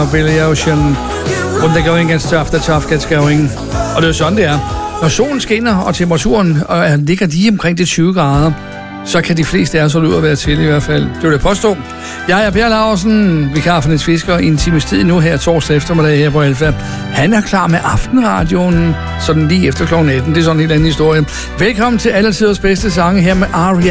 fra Billy Ocean. When they're going gets tough, the tough gets going. Og det er sådan, det er. Når solen skinner, og temperaturen ligger lige omkring de 20 grader, så kan de fleste af os holde ud at være til i hvert fald. Det vil jeg påstå. Jeg er Per Laursen, vikar for Niels Fisker, i en times tid nu her torsdag eftermiddag her på Alfa. Han er klar med aftenradioen, sådan lige efter kl. 18. Det er sådan en helt anden historie. Velkommen til alle tiders bedste sange her med R.E.M.